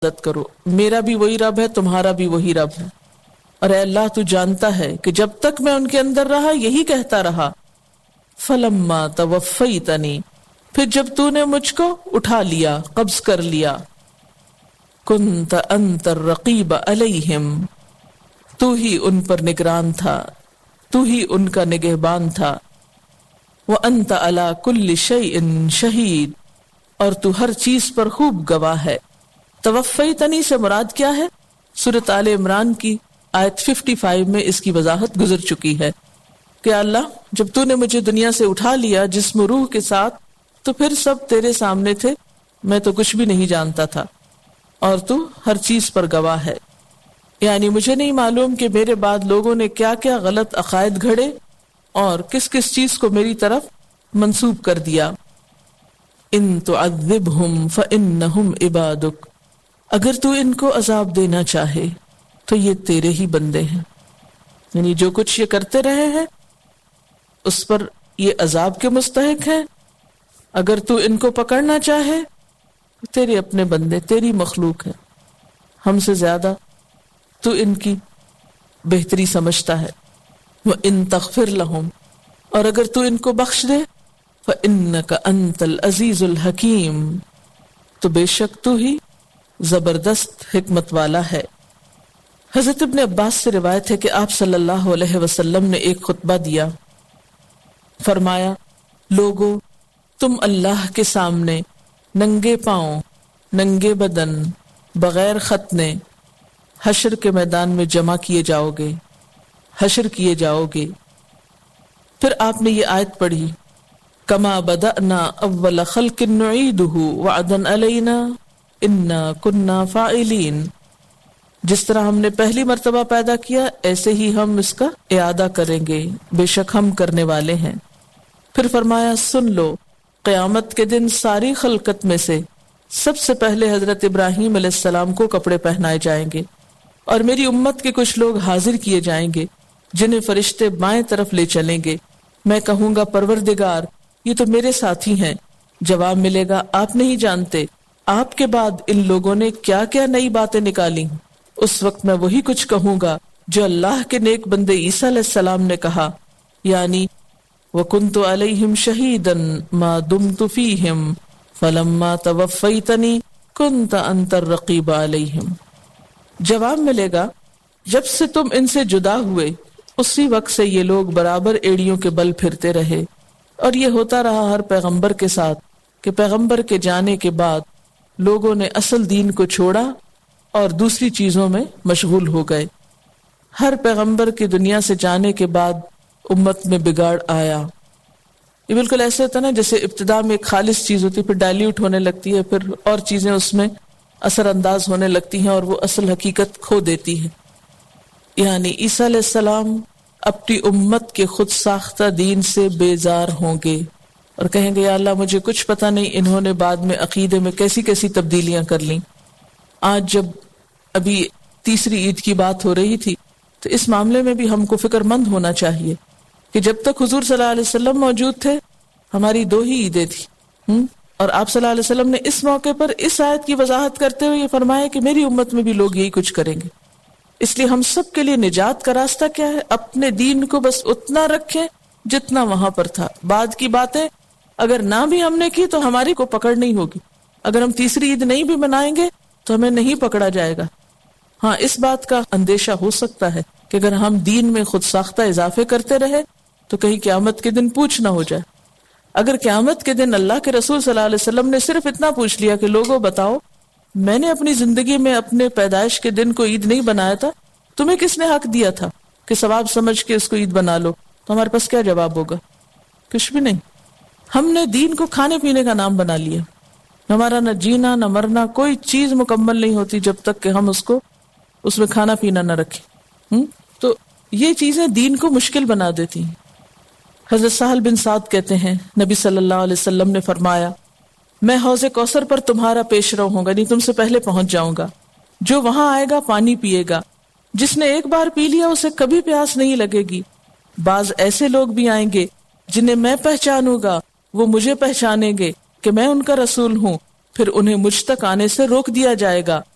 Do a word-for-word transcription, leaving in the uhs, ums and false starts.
عبادت کرو، میرا بھی وہی رب ہے، تمہارا بھی وہی رب ہے، اور اے اللہ تو جانتا ہے کہ جب تک میں ان کے اندر رہا یہی کہتا رہا، فلما توفیتنی، پھر جب تو نے مجھ کو اٹھا لیا، قبض کر لیا، کنت انت الرقیب علیہم، تو ہی ان پر نگران تھا، تو ہی ان کا نگہبان تھا، وانت علی کل شیء شہید، اور تو ہر چیز پر خوب گواہ ہے۔ توفیتنی سے مراد کیا ہے؟ سورۃ آل عمران کی آیت پچپن میں اس کی وضاحت گزر چکی ہے کہ اللہ جب تو نے مجھے دنیا سے اٹھا لیا جسم و روح کے ساتھ تو پھر سب تیرے سامنے تھے، میں تو کچھ بھی نہیں جانتا تھا، اور تو ہر چیز پر گواہ ہے۔ یعنی مجھے نہیں معلوم کہ میرے بعد لوگوں نے کیا کیا غلط عقائد گھڑے اور کس کس چیز کو میری طرف منسوب کر دیا۔ ان تعذبہم فانہم عبادک، اگر تو ان کو عذاب دینا چاہے تو یہ تیرے ہی بندے ہیں، یعنی جو کچھ یہ کرتے رہے ہیں اس پر یہ عذاب کے مستحق ہیں، اگر تو ان کو پکڑنا چاہے تو تیرے اپنے بندے، تیری مخلوق ہے، ہم سے زیادہ تو ان کی بہتری سمجھتا ہے۔ وَإِن تَغْفِرْ لَهُمْ، اور اگر تو ان کو بخش دے، فَإِنَّكَ أَنْتَ الْعَزِيزُ الْحَكِيمُ، تو بے شک تو ہی زبردست حکمت والا ہے۔ حضرت ابن عباس سے روایت ہے کہ آپ صلی اللہ علیہ وسلم نے ایک خطبہ دیا، فرمایا لوگو تم اللہ کے سامنے ننگے پاؤں، ننگے بدن، بغیر ختنے حشر کے میدان میں جمع کیے جاؤ گے، حشر کیے جاؤ گے۔ پھر آپ نے یہ آیت پڑھی، کما بدأنا اول خلق نعیدہ وعدا علینا انا کنا فاعلین، جس طرح ہم نے پہلی مرتبہ پیدا کیا ایسے ہی ہم اس کا اعادہ کریں گے، بے شک ہم کرنے والے ہیں۔ پھر فرمایا سن لو، قیامت کے دن ساری خلقت میں سے سب سے پہلے حضرت ابراہیم علیہ السلام کو کپڑے پہنائے جائیں گے، اور میری امت کے کچھ لوگ حاضر کیے جائیں گے جنہیں فرشتے بائیں طرف لے چلیں گے، میں کہوں گا پروردگار یہ تو میرے ساتھی ہیں، جواب ملے گا آپ نہیں جانتے آپ کے بعد ان لوگوں نے کیا کیا نئی باتیں نکالی۔ اس وقت میں وہی کچھ کہوں گا جو اللہ کے نیک بندے عیسیٰ علیہ السلام نے کہا، یعنی وَكُنْتُ عَلَيْهِمْ شَهِيدًا مَا دُمْتُ فِيهِمْ فَلَمَّا تَوَفَّيْتَنِي كُنْتَ أَنْتَ الرَّقِيبَ عَلَيْهِمْ، جواب ملے گا جب سے تم ان سے جدا ہوئے اسی وقت سے یہ لوگ برابر ایڑیوں کے بل پھرتے رہے، اور یہ ہوتا رہا ہر پیغمبر کے ساتھ کہ پیغمبر کے جانے کے بعد لوگوں نے اصل دین کو چھوڑا اور دوسری چیزوں میں مشغول ہو گئے۔ ہر پیغمبر کی دنیا سے جانے کے بعد امت میں بگاڑ آیا۔ یہ بالکل ایسے ہوتا ہے نا جیسے ابتدا میں ایک خالص چیز ہوتی ہے، پھر ڈائلیوٹ ہونے لگتی ہے، پھر اور چیزیں اس میں اثر انداز ہونے لگتی ہیں اور وہ اصل حقیقت کھو دیتی ہے۔ یعنی عیسیٰ علیہ السلام اپنی امت کے خود ساختہ دین سے بیزار ہوں گے اور کہیں گے یا اللہ مجھے کچھ پتہ نہیں انہوں نے بعد میں عقیدے میں کیسی کیسی تبدیلیاں کر لیں۔ آج جب ابھی تیسری عید کی بات ہو رہی تھی تو اس معاملے میں بھی ہم کو فکر مند ہونا چاہیے کہ جب تک حضور صلی اللہ علیہ وسلم موجود تھے ہماری دو ہی عیدیں تھیں، اور آپ صلی اللہ علیہ وسلم نے اس موقع پر اس آیت کی وضاحت کرتے ہوئے یہ فرمایا کہ میری امت میں بھی لوگ یہی کچھ کریں گے۔ اس لیے ہم سب کے لیے نجات کا راستہ کیا ہے؟ اپنے دین کو بس اتنا رکھیں جتنا وہاں پر تھا، بعد کی باتیں اگر نہ بھی ہم نے کی تو ہماری کو پکڑ نہیں ہوگی، اگر ہم تیسری عید نہیں بھی منائیں گے تو ہمیں نہیں پکڑا جائے گا۔ ہاں اس بات کا اندیشہ ہو سکتا ہے کہ اگر ہم دین میں خود ساختہ اضافے کرتے رہے تو کہیں قیامت کے دن پوچھ نہ ہو جائے۔ اگر قیامت کے دن اللہ کے رسول صلی اللہ علیہ وسلم نے صرف اتنا پوچھ لیا کہ لوگوں بتاؤ میں نے اپنی زندگی میں اپنے پیدائش کے دن کو عید نہیں بنایا تھا، تمہیں کس نے حق دیا تھا کہ ثواب سمجھ کے اس کو عید بنا لو، تو ہمارے پاس کیا جواب ہوگا؟ کچھ بھی نہیں۔ ہم نے دین کو کھانے پینے کا نام بنا لیا، ہمارا نہ جینا نہ مرنا کوئی چیز مکمل نہیں ہوتی جب تک کہ ہم اس کو اس میں کھانا پینا نہ رکھیں۔ ہم؟ تو یہ چیزیں دین کو مشکل بنا دیتی ہیں۔ حضرت سہل بن سعد کہتے ہیں نبی صلی اللہ علیہ وسلم نے فرمایا میں حوض کوثر پر تمہارا پیش رو ہوں گا، نہیں تم سے پہلے پہنچ جاؤں گا، جو وہاں آئے گا پانی پیے گا، جس نے ایک بار پی لیا اسے کبھی پیاس نہیں لگے گی۔ بعض ایسے لوگ بھی آئیں گے جنہیں میں پہچانوں گا، وہ مجھے پہچانیں گے کہ میں ان کا رسول ہوں، پھر انہیں مجھ تک آنے سے روک دیا جائے گا،